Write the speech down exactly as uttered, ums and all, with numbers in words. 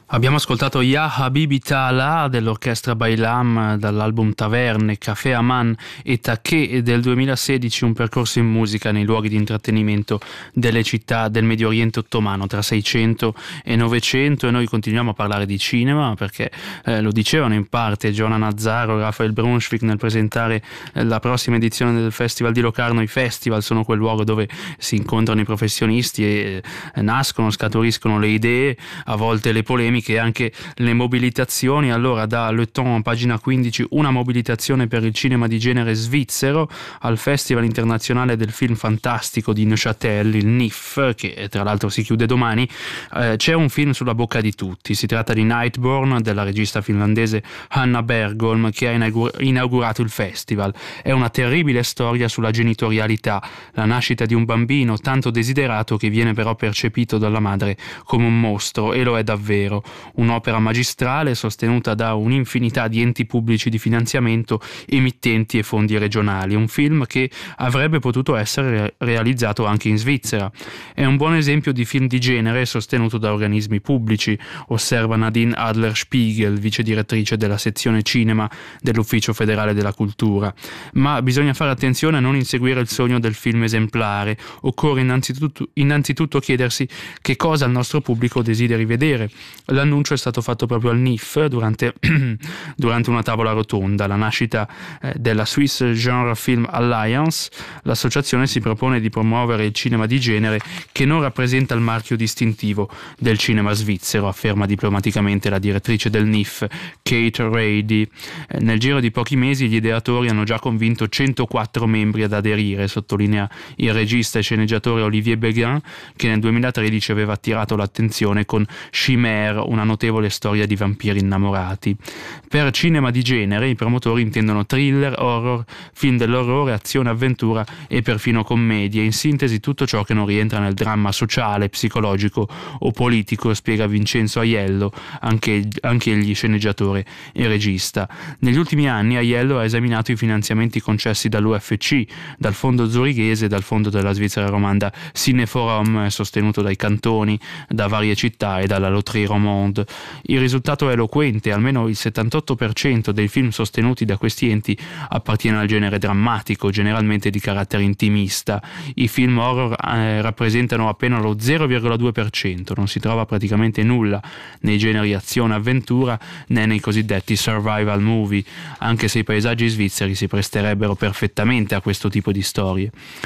Abbiamo ascoltato Ya Habibi Ta'ala dell'orchestra Bailam dall'album Taverne, Café Aman e Takè del duemilasedici, un percorso in musica nei luoghi di intrattenimento delle città del Medio Oriente ottomano tra seicento e novecento. E noi continuiamo a parlare di cinema perché eh, lo dicevano in parte Giovanna Nazzaro e Raphael Brunswick nel presentare eh, la prossima edizione del Festival di Locarno. I festival sono quel luogo dove si incontrano i professionisti e eh, nascono, scaturiscono le idee, a volte le polemiche e anche le mobilitazioni. Allora, da Le Temps, pagina quindici, una mobilitazione per il cinema di genere svizzero al Festival internazionale del film fantastico di Neuchâtel, il N I F, che tra l'altro si chiude domani. Eh, c'è un film sulla bocca di tutti, si tratta di Nightborn della regista finlandese Hanna Bergholm, che ha inaugurato il festival. È una terribile storia sulla genitorialità, la nascita di un bambino tanto desiderato che viene però percepito dalla madre come un mostro, e lo è davvero. Un'opera magistrale sostenuta da un'infinità di enti pubblici di finanziamento, emittenti e fondi regionali. Un film che avrebbe potuto essere realizzato anche in Svizzera. È un buon esempio di film di genere sostenuto da organismi pubblici, osserva Nadine Adler-Spiegel, vice direttrice della sezione cinema dell'Ufficio federale della cultura. Ma bisogna fare attenzione a non inseguire il sogno del film esemplare. Occorre innanzitutto, innanzitutto chiedersi che cosa il nostro pubblico desideri vedere. L'annuncio è stato fatto proprio al N I F durante, durante una tavola rotonda, la nascita eh, della Swiss Genre Film Alliance. L'associazione si propone di promuovere il cinema di genere che non rappresenta il marchio distintivo del cinema svizzero, afferma diplomaticamente la direttrice del N I F, Kate Rady. Eh, nel giro di pochi mesi gli ideatori hanno già convinto centoquattro membri ad aderire, sottolinea il regista e sceneggiatore Olivier Beguin, che nel duemilatredici aveva attirato l'attenzione con Chimère, una notevole storia di vampiri innamorati. Per cinema di genere i promotori intendono thriller, horror, film dell'orrore, azione, avventura e perfino commedie, in sintesi tutto ciò che non rientra nel dramma sociale, psicologico o politico, spiega Vincenzo Aiello, anche, anche egli sceneggiatore e regista. Negli ultimi anni Aiello ha esaminato i finanziamenti concessi dall'U F C, dal fondo zurighese e dal fondo della Svizzera romanda Cineforum, sostenuto dai cantoni, da varie città e dalla Loterie Romande. Il risultato è eloquente: almeno il settantotto per cento dei film sostenuti da questi enti appartiene al genere drammatico, generalmente di carattere intimista. I film horror eh, rappresentano appena lo zero virgola due per cento, non si trova praticamente nulla nei generi azione-avventura né nei cosiddetti survival movie, anche se i paesaggi svizzeri si presterebbero perfettamente a questo tipo di storie.